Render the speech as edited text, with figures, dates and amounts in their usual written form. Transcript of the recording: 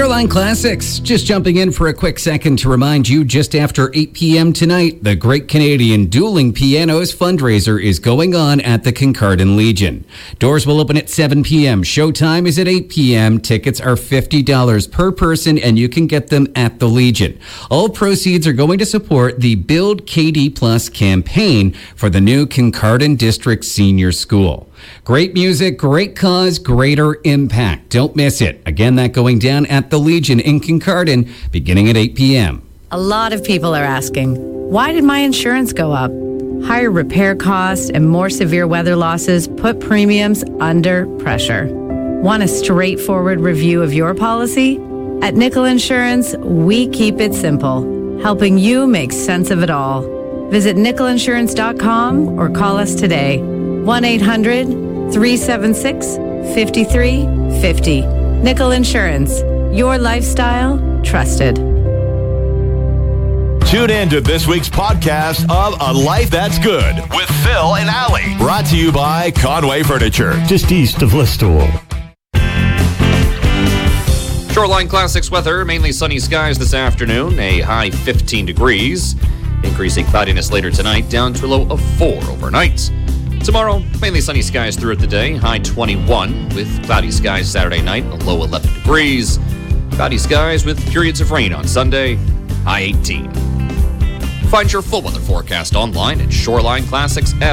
Shoreline Classics, just jumping in for a quick second to remind you just after 8 p.m. tonight, the Great Canadian Dueling Pianos fundraiser is going on at the Kincardine Legion. Doors will open at 7 p.m. Showtime is at 8 p.m. Tickets are $50 per person, and you can get them at the Legion. All proceeds are going to support the Build KD Plus campaign for the new Kincardine District Senior School. Great music, great cause, greater impact. Don't miss it. Again, that going down at the Legion in Kincardine, beginning at 8 p.m. A lot of people are asking, why did my insurance go up? Higher repair costs and more severe weather losses put premiums under pressure. Want a straightforward review of your policy? At Nickel Insurance, we keep it simple, helping you make sense of it all. Visit nickelinsurance.com or call us today. 1-800-376-5350. Nickel Insurance. Your lifestyle, trusted. Tune in to this week's podcast of A Life That's Good with Phil and Allie. Brought to you by Conway Furniture. Just east of Listowel. Shoreline Classics weather, mainly sunny skies this afternoon, a high 15 degrees. Increasing cloudiness later tonight, down to a low of 4 overnight. Tomorrow, mainly sunny skies throughout the day, high 21, with cloudy skies Saturday night, a low 11 degrees. Cloudy skies with periods of rain on Sunday, high 18. Find your full weather forecast online at Shoreline Classics